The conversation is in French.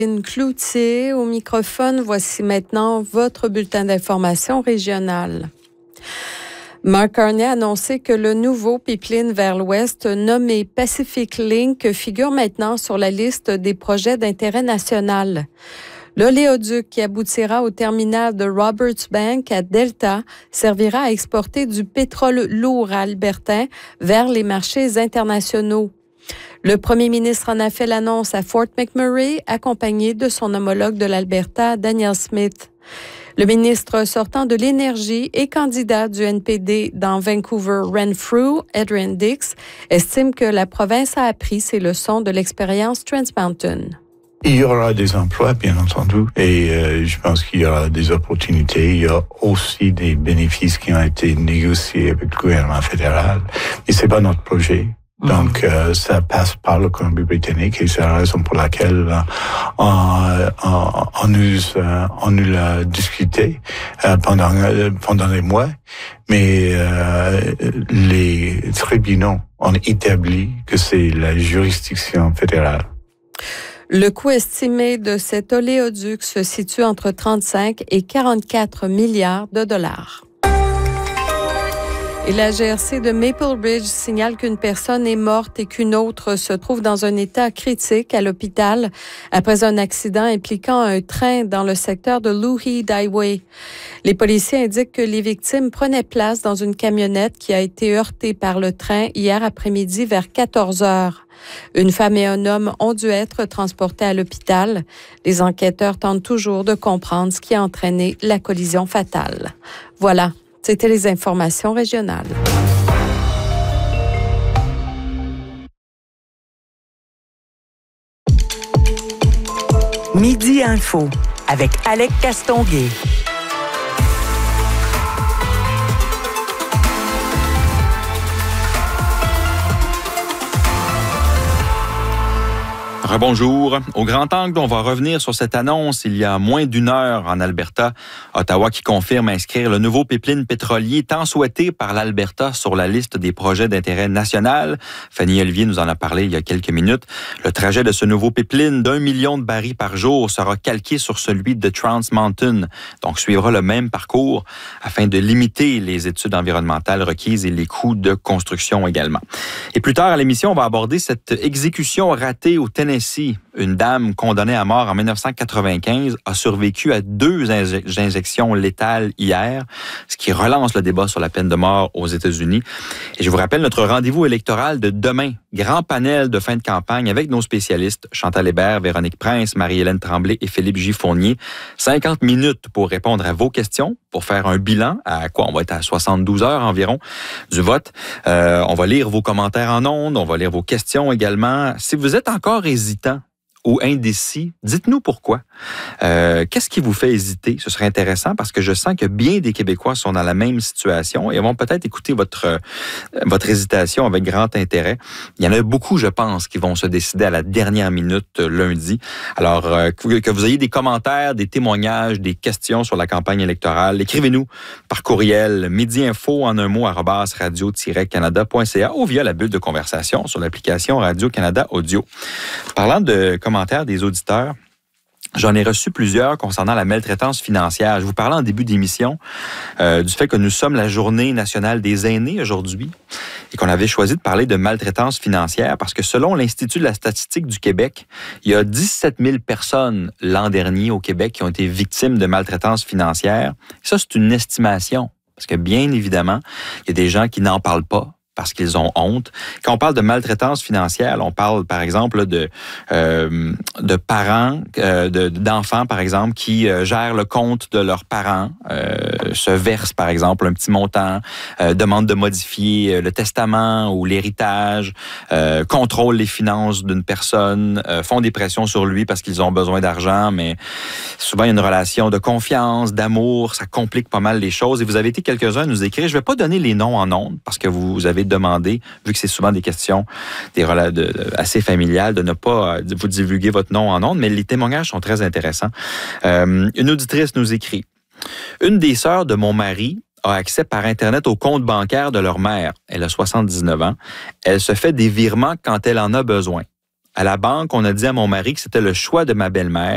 Cloutier au microphone. Voici maintenant votre bulletin d'information régionale. Mark Carney a annoncé que le nouveau pipeline vers l'ouest nommé Pacific Link figure maintenant sur la liste des projets d'intérêt national. L'oléoduc qui aboutira au terminal de Roberts Bank à Delta servira à exporter du pétrole lourd albertain vers les marchés internationaux. Le premier ministre en a fait l'annonce à Fort McMurray, accompagné de son homologue de l'Alberta, Danielle Smith. Le ministre sortant de l'Énergie et candidat du NPD dans Vancouver-Renfrew, Adrian Dix, estime que la province a appris ses leçons de l'expérience Trans Mountain. Il y aura des emplois, bien entendu, et je pense qu'il y aura des opportunités. Il y a aussi des bénéfices qui ont été négociés avec le gouvernement fédéral, mais c'est pas notre projet. Donc, ça passe par le Colombie-Britannique et c'est la raison pour laquelle on nous l'a discuté pendant les mois. Mais les tribunaux ont établi que c'est la juridiction fédérale. Le coût estimé de cet oléoduc se situe entre 35 et 44 milliards de dollars. Et la GRC de Maple Ridge signale qu'une personne est morte et qu'une autre se trouve dans un état critique à l'hôpital après un accident impliquant un train dans le secteur de Looheed Highway. Les policiers indiquent que les victimes prenaient place dans une camionnette qui a été heurtée par le train hier après-midi vers 14 heures. Une femme et un homme ont dû être transportés à l'hôpital. Les enquêteurs tentent toujours de comprendre ce qui a entraîné la collision fatale. Voilà. C'était les informations régionales. Midi Info avec Alec Castonguay. Rebonjour. Au Grand Angle, on va revenir sur cette annonce il y a moins d'une heure en Alberta. Ottawa qui confirme inscrire le nouveau pipeline pétrolier tant souhaité par l'Alberta sur la liste des projets d'intérêt national. Fanny Olivier nous en a parlé il y a quelques minutes. Le trajet de ce nouveau pipeline d'1 million de barils par jour sera calqué sur celui de Trans Mountain. Donc, suivra le même parcours afin de limiter les études environnementales requises et les coûts de construction également. Et plus tard à l'émission, on va aborder cette exécution ratée au Tennessee. Une dame condamnée à mort en 1995 a survécu à 2 injections létales hier, ce qui relance le débat sur la peine de mort aux États-Unis. Et je vous rappelle notre rendez-vous électoral de demain. Grand panel de fin de campagne avec nos spécialistes Chantal Hébert, Véronique Prince, Marie-Hélène Tremblay et Philippe Giffournier. 50 minutes pour répondre à vos questions, pour faire un bilan à quoi? On va être à 72 heures environ du vote. On va lire vos commentaires en ondes, on va lire vos questions également. Si vous êtes encore hésitant ou indécis, dites-nous pourquoi. Qu'est-ce qui vous fait hésiter? Ce serait intéressant parce que je sens que bien des Québécois sont dans la même situation et vont peut-être écouter votre hésitation avec grand intérêt. Il y en a beaucoup, je pense, qui vont se décider à la dernière minute lundi. Alors, que vous ayez des commentaires, des témoignages, des questions sur la campagne électorale, écrivez-nous par courriel midiinfo en un mot @radio-canada.ca ou via la bulle de conversation sur l'application Radio-Canada Audio. Parlant de commentaires des auditeurs, j'en ai reçu plusieurs concernant la maltraitance financière. Je vous parlais en début d'émission du fait que nous sommes la Journée nationale des aînés aujourd'hui et qu'on avait choisi de parler de maltraitance financière parce que selon l'Institut de la statistique du Québec, il y a 17 000 personnes l'an dernier au Québec qui ont été victimes de maltraitance financière. Et ça, c'est une estimation parce que bien évidemment, il y a des gens qui n'en parlent pas parce qu'ils ont honte. Quand on parle de maltraitance financière, on parle, par exemple, de parents, d'enfants, par exemple, qui gèrent le compte de leurs parents, se versent, par exemple, un petit montant, demandent de modifier le testament ou l'héritage, contrôlent les finances d'une personne, font des pressions sur lui parce qu'ils ont besoin d'argent, mais souvent, il y a une relation de confiance, d'amour, ça complique pas mal les choses. Et vous avez été quelques-uns à nous écrire. Je ne vais pas donner les noms en ondes parce que vous avez demandé, vu que c'est souvent des questions assez familiales, de ne pas vous divulguer votre nom en ondes, mais les témoignages sont très intéressants. Une auditrice nous écrit « Une des sœurs de mon mari a accès par Internet au compte bancaire de leur mère. Elle a 79 ans. Elle se fait des virements quand elle en a besoin. À la banque, on a dit à mon mari que c'était le choix de ma belle-mère